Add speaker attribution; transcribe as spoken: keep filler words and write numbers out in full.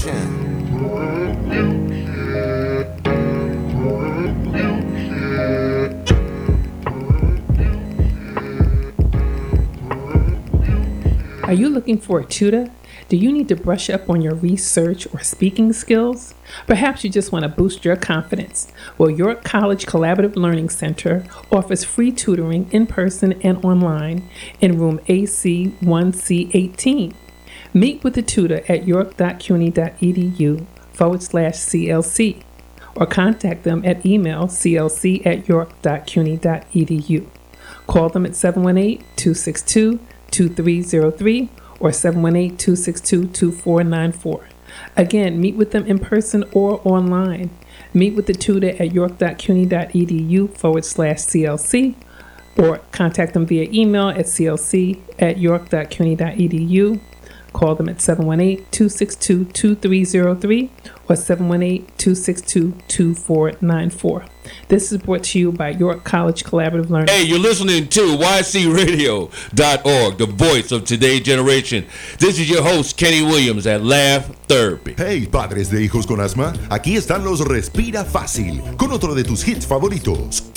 Speaker 1: generation.
Speaker 2: Are you looking for a tutor? Do you need to brush up on your research or speaking skills? Perhaps you just want to boost your confidence. Well, York College Collaborative Learning Center offers free tutoring in person and online in room A C one C eighteen. Meet with a tutor at york.cuny.edu forward slash CLC or contact them at email clc at york.cuny.edu. Call them at seven one eight, two six two, two three zero three or seven one eight, two six two, two four nine four. Again, meet with them in person or online. Meet with the tutor at york.cuny.edu forward slash CLC or contact them via email at clc at york.cuny.edu. Call them at seven one eight, two six two, two three zero three or seven one eight, two six two, two four nine four. This is brought to you by York College Collaborative Learning.
Speaker 3: Hey, you're listening to Y C radio dot org, the voice of today's generation. This is your host, Kenny Williams at Laugh Therapy.
Speaker 4: Hey, padres de hijos con asma, aquí están los Respira Fácil, con otro de tus hits favoritos.